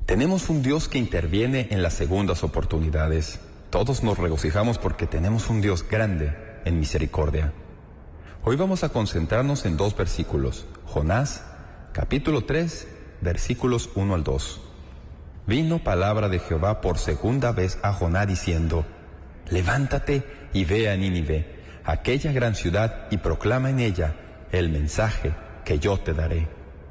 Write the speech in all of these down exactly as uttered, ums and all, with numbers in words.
Tenemos un Dios que interviene en las segundas oportunidades. Todos nos regocijamos porque tenemos un Dios grande en misericordia. Hoy vamos a concentrarnos en dos versículos. Jonás, capítulo tres, versículos uno al dos. Vino palabra de Jehová por segunda vez a Jonás diciendo: levántate y ve a Nínive, aquella gran ciudad, y proclama en ella el mensaje que yo te daré.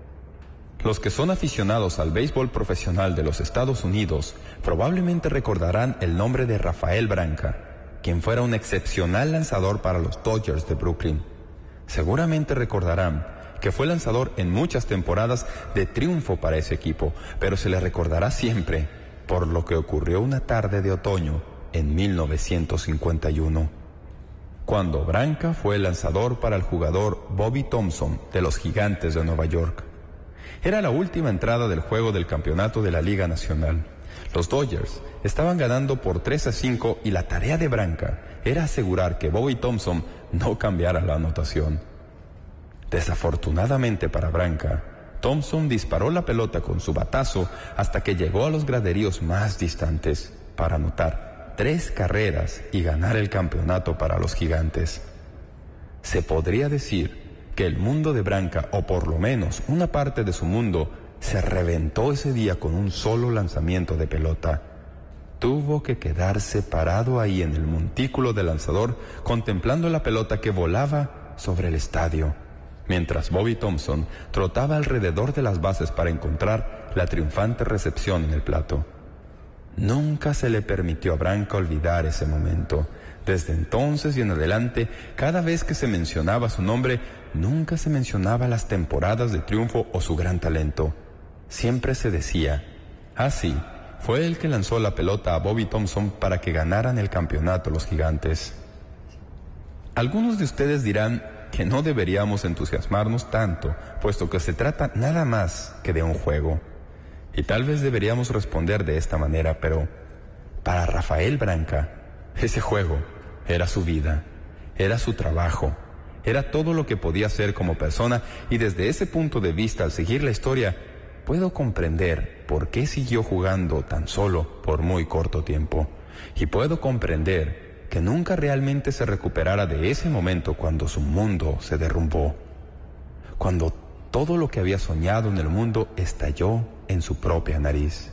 Los que son aficionados al béisbol profesional de los Estados Unidos probablemente recordarán el nombre de Rafael Branca, quien fuera un excepcional lanzador para los Dodgers de Brooklyn. Seguramente recordarán que fue lanzador en muchas temporadas de triunfo para ese equipo, pero se le recordará siempre por lo que ocurrió una tarde de otoño en mil novecientos cincuenta y uno, cuando Branca fue lanzador para el jugador Bobby Thomson de los Gigantes de Nueva York. Era la última entrada del juego del campeonato de la Liga Nacional. Los Dodgers estaban ganando por tres a cinco y la tarea de Branca era asegurar que Bobby Thomson no cambiara la anotación. Desafortunadamente para Branca, Thomson disparó la pelota con su batazo hasta que llegó a los graderíos más distantes para anotar tres carreras y ganar el campeonato para los Gigantes. Se podría decir que el mundo de Branca, o por lo menos una parte de su mundo, se reventó ese día con un solo lanzamiento de pelota. Tuvo que quedarse parado ahí en el montículo del lanzador, contemplando la pelota que volaba sobre el estadio, mientras Bobby Thomson trotaba alrededor de las bases para encontrar la triunfante recepción en el plato. Nunca se le permitió a Branca olvidar ese momento. Desde entonces y en adelante, cada vez que se mencionaba su nombre, nunca se mencionaba las temporadas de triunfo o su gran talento. Siempre se decía: ah, sí, fue el que lanzó la pelota a Bobby Thomson para que ganaran el campeonato los Gigantes. Algunos de ustedes dirán que no deberíamos entusiasmarnos tanto, puesto que se trata nada más que de un juego. Y tal vez deberíamos responder de esta manera, pero para Rafael Branca, ese juego era su vida, era su trabajo, era todo lo que podía ser como persona, y desde ese punto de vista, al seguir la historia, puedo comprender por qué siguió jugando tan solo por muy corto tiempo, y puedo comprender que nunca realmente se recuperara de ese momento cuando su mundo se derrumbó, cuando todo lo que había soñado en el mundo estalló en su propia nariz.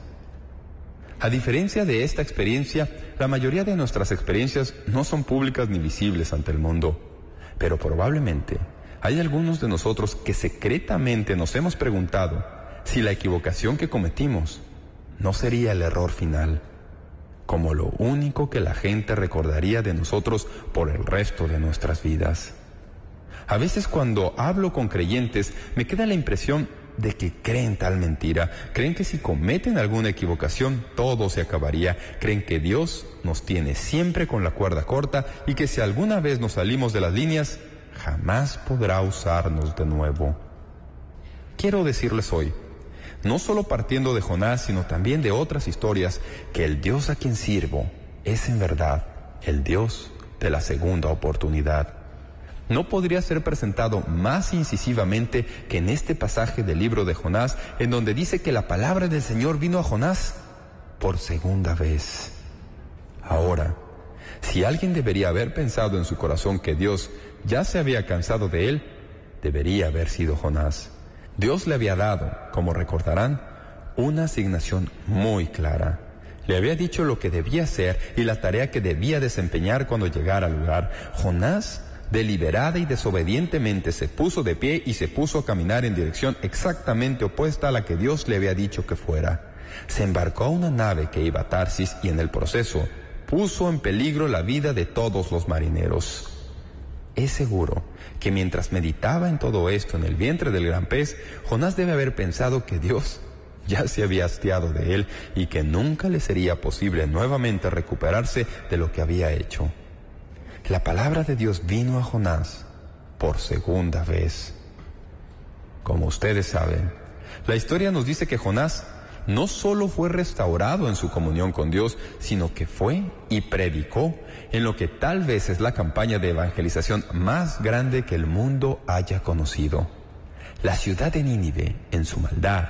A diferencia de esta experiencia, la mayoría de nuestras experiencias no son públicas ni visibles ante el mundo, pero probablemente hay algunos de nosotros que secretamente nos hemos preguntado si la equivocación que cometimos no sería el error final, como lo único que la gente recordaría de nosotros por el resto de nuestras vidas. A veces cuando hablo con creyentes me queda la impresión de que creen tal mentira. Creen que si cometen alguna equivocación todo se acabaría. Creen que Dios nos tiene siempre con la cuerda corta y que si alguna vez nos salimos de las líneas, jamás podrá usarnos de nuevo. Quiero decirles hoy, no solo partiendo de Jonás, sino también de otras historias, que el Dios a quien sirvo es en verdad el Dios de la segunda oportunidad. No podría ser presentado más incisivamente que en este pasaje del libro de Jonás, en donde dice que la palabra del Señor vino a Jonás por segunda vez. Ahora, si alguien debería haber pensado en su corazón que Dios ya se había cansado de él, debería haber sido Jonás. Dios le había dado, como recordarán, una asignación muy clara. Le había dicho lo que debía hacer y la tarea que debía desempeñar cuando llegara al lugar. Jonás deliberada y desobedientemente se puso de pie y se puso a caminar en dirección exactamente opuesta a la que Dios le había dicho que fuera. Se embarcó a una nave que iba a Tarsis y en el proceso puso en peligro la vida de todos los marineros. Es seguro que mientras meditaba en todo esto en el vientre del gran pez, Jonás debe haber pensado que Dios ya se había hastiado de él y que nunca le sería posible nuevamente recuperarse de lo que había hecho. La palabra de Dios vino a Jonás por segunda vez. Como ustedes saben, la historia nos dice que Jonás no solo fue restaurado en su comunión con Dios, sino que fue y predicó en lo que tal vez es la campaña de evangelización más grande que el mundo haya conocido. La ciudad de Nínive, en su maldad,